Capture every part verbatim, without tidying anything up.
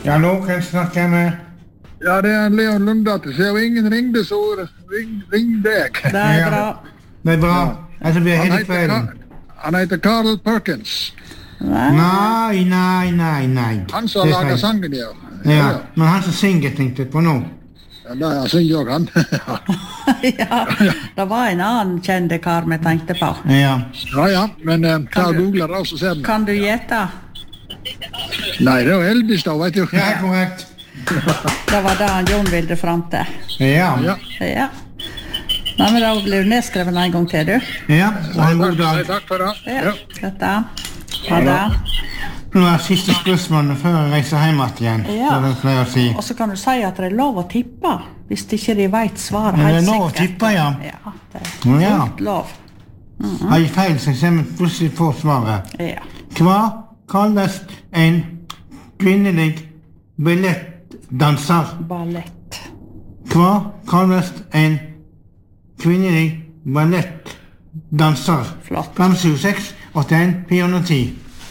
Ja, nå kan jeg snakke med... Ja, det er Leon Lundatter. Så jo ingen ringde, så ring, ring deg. Det er Ja. bra. Det er bra. Altså, vi er Han hele heter, kvelden. Ka- han heter Carl Perkins. Nei, nei, nei, nei. Han som Det er lager feil. sangen, ja. Ja, men han som synger, tenkte jeg på nå. Ja, da jeg synger jo han. Ja, det var en annen kjente kar vi tenkte på. Ja. Ja, ja, men eh, ta og du- googler det, og så ser den. Kan du gjette? Nei, det er jo Elvis da, vet du. Ja, korrekt. Det var det han Jon ville fram til. Ja. Ja. Ja. Nei, men da blir du nedskrevet en gang til, du. Ja, ha en god Takk, dag. takk for det. Ja, Ja. dette. Ha det. Nå er siste spørsmålet før jeg reiser hjem igjen. Ja. Det er det flere å si. Og så kan du si at det er lov å tippe, hvis ikke de vet svaret Ja, det er helt lov å sikkert. tippe, ja. Ja, det er Ja. fullt lov. Har jeg feil, så jeg ser meg plutselig på svaret. Ja. Hva kalles en kvinnelig ballettdanser? Ballett. Hva kalles en kvinnelig ballettdanser? Flott. fem sju seks åtte en fire nul ti.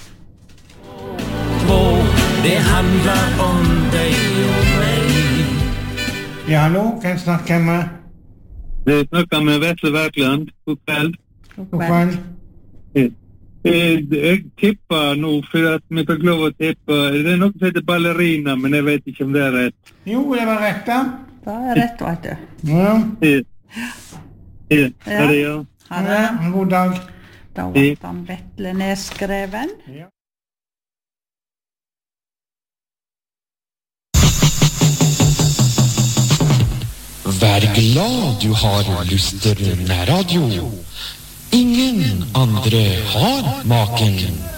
Det handlar om dig och mig. Ja, hallo, kan jeg snakke med? Jeg snakker med Vetle Verkland. God kveld. God God kveld. kveld. Jeg, jeg tipper nå, for at vi fikk lov å tippe. Det er noe som heter ballerina, men jeg vet ikke om det er rett. Jo, det var rett da. Det er rett, vet du. Ja, Ja. Ja, er det ja? Ha det. ja, en god dag. Da ble han Vetle nedskreven. Ja. Vær glad du har lyster nærradio. Ingen andre har maken.